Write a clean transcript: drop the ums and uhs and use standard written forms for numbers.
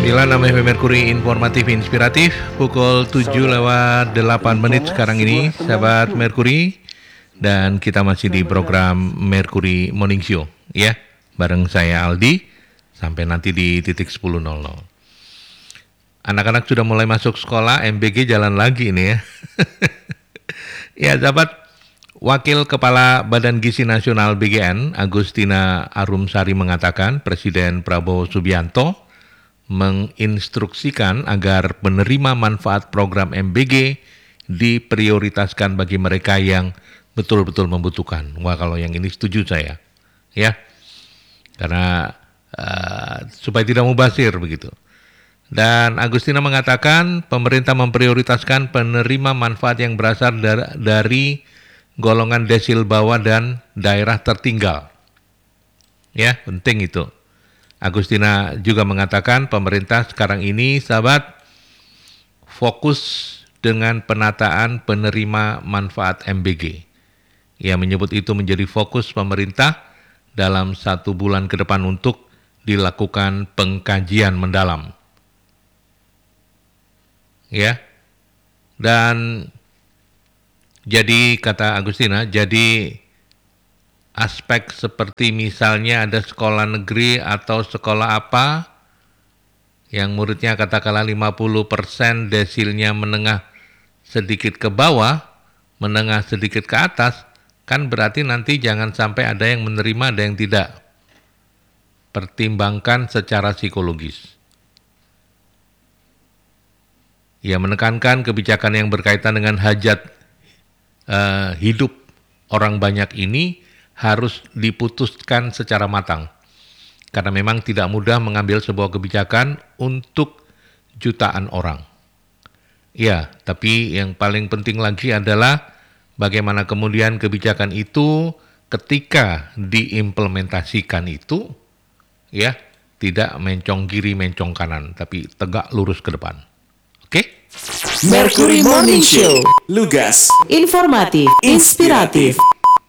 FM Merkuri Informatif Inspiratif pukul 7:08 sekarang ini, sahabat Merkuri, dan kita masih di program Merkuri Morning Show ya, bareng saya Aldi sampai nanti di titik 10.00. Anak-anak sudah mulai masuk sekolah, MBG jalan lagi ini ya. Ya sahabat, Wakil Kepala Badan Gizi Nasional BGN Agustina Arumsari mengatakan Presiden Prabowo Subianto menginstruksikan agar penerima manfaat program MBG diprioritaskan bagi mereka yang betul-betul membutuhkan. Wah, kalau yang ini setuju saya, ya, karena supaya tidak mubazir begitu. Dan Agustina mengatakan pemerintah memprioritaskan penerima manfaat yang berasal dari golongan desil bawah dan daerah tertinggal. Ya, penting itu. Agustina juga mengatakan pemerintah sekarang ini, sahabat, fokus dengan penataan penerima manfaat MBG. Ia menyebut itu menjadi fokus pemerintah dalam 1 bulan ke depan untuk dilakukan pengkajian mendalam. Ya, dan jadi kata Agustina, jadi aspek seperti misalnya ada sekolah negeri atau sekolah apa yang muridnya katakanlah 50% desilnya menengah sedikit ke bawah, menengah sedikit ke atas, kan berarti nanti jangan sampai ada yang menerima, ada yang tidak. Pertimbangkan secara psikologis. Ia menekankan kebijakan yang berkaitan dengan hajat hidup orang banyak ini harus diputuskan secara matang. Karena memang tidak mudah mengambil sebuah kebijakan untuk jutaan orang. Ya, tapi yang paling penting lagi adalah bagaimana kemudian kebijakan itu ketika diimplementasikan itu, ya, tidak mencong kiri, mencong kanan, tapi tegak lurus ke depan. Oke? Merkuri Morning Show, lugas, informatif, inspiratif.